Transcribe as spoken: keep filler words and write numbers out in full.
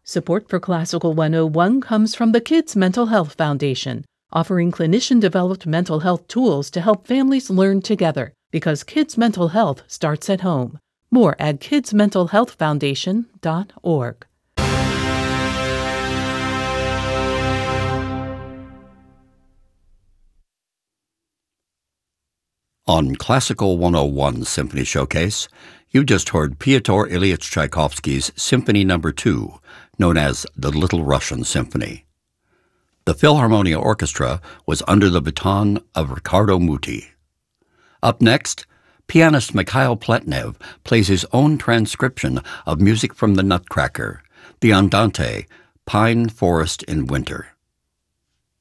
Support for Classical one oh one comes from the Kids Mental Health Foundation, offering clinician-developed mental health tools to help families learn together, because kids' mental health starts at home. More at kids mental health foundation dot org. On Classical one oh one Symphony Showcase, you just heard Pyotr Ilyich Tchaikovsky's Symphony Number two, known as the Little Russian Symphony. The Philharmonia Orchestra was under the baton of Riccardo Muti. Up next, pianist Mikhail Pletnev plays his own transcription of music from the Nutcracker, the Andante, Pine Forest in Winter.